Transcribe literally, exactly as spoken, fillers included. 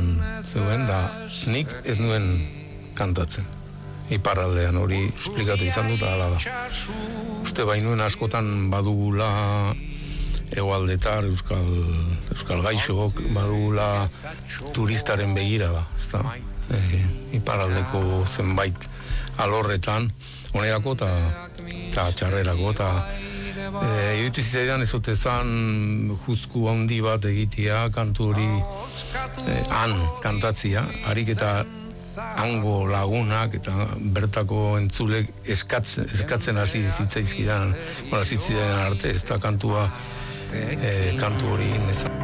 iparraldean zeuden, da nik ez nuen kantatzen. Iparraldean hori esplikatu izan dut ala da. Uste bainuen askotan badugula hegoaldetar euskal, euskal gaixoak badugula turistaren begira da, ezta? E, iparraldeko zenbait alorretan, onerako eta txarrerako, eta e, iruditu zitzaidan ez otezan juzku handi bat egitea, kantu hori e, han kantatzia, harik eta hango lagunak eta bertako entzulek eskatzen, eskatzen hasi zitzaizkidan, hasi zitzaidan arte, ez da kantua, e, kantu hori nezan.